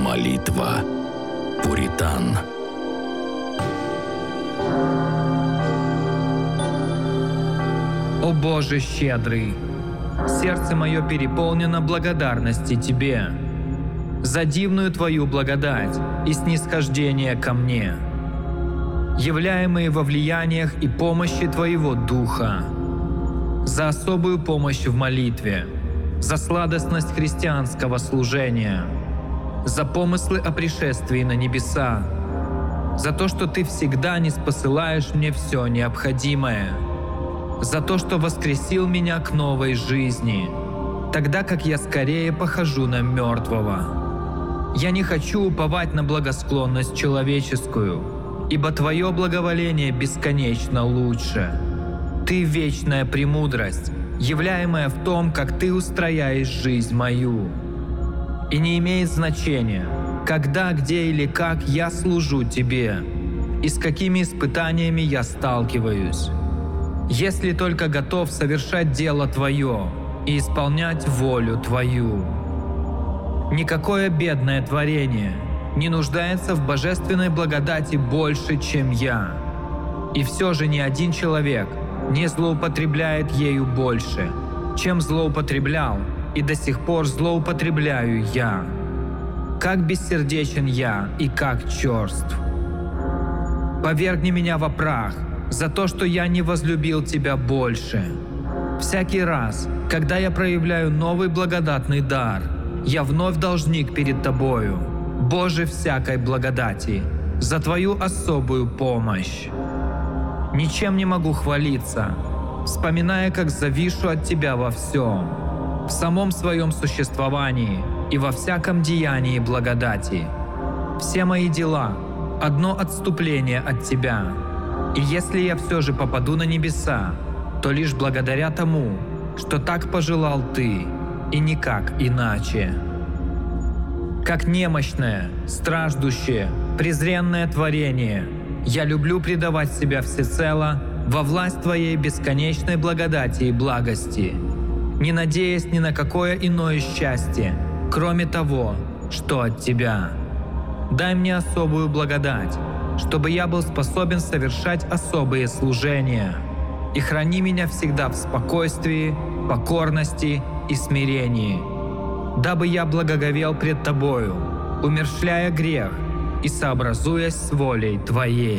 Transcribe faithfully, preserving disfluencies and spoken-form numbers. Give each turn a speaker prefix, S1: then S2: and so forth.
S1: Молитва пуритан.
S2: О Боже щедрый, сердце мое переполнено благодарности Тебе за дивную Твою благодать и снисхождение ко мне, являемые во влияниях и помощи Твоего Духа, за особую помощь в молитве, за сладостность христианского служения, за помыслы о пришествии на небеса, за то, что Ты всегда ниспосылаешь мне все необходимое, за то, что воскресил меня к новой жизни, тогда как я скорее похожу на мертвого. Я не хочу уповать на благосклонность человеческую, ибо Твое благоволение бесконечно лучше. Ты — вечная премудрость, являемая в том, как Ты устрояешь жизнь мою. И не имеет значения, когда, где или как я служу Тебе, и с какими испытаниями я сталкиваюсь, если только готов совершать дело Твое и исполнять волю Твою. Никакое бедное творение не нуждается в божественной благодати больше, чем я. И все же ни один человек не злоупотребляет ею больше, чем злоупотреблял, и до сих пор злоупотребляю я. Как бессердечен я и как черств. Повергни меня во прах за то, что я не возлюбил Тебя больше. Всякий раз, когда я проявляю новый благодатный дар, я вновь должник перед Тобою, Боже всякой благодати, за Твою особую помощь. Ничем не могу хвалиться, вспоминая, как завишу от Тебя во всем, в самом своем существовании и во всяком деянии благодати. Все мои дела — одно отступление от Тебя, и если я все же попаду на небеса, то лишь благодаря тому, что так пожелал Ты, и никак иначе. Как немощное, страждущее, презренное творение, я люблю предавать себя всецело во власть Твоей бесконечной благодати и благости, не надеясь ни на какое иное счастье, кроме того, что от Тебя. Дай мне особую благодать, чтобы я был способен совершать особые служения, и храни меня всегда в спокойствии, покорности и смирении, дабы я благоговел пред Тобою, умерщвляя грех и сообразуясь с волей Твоей.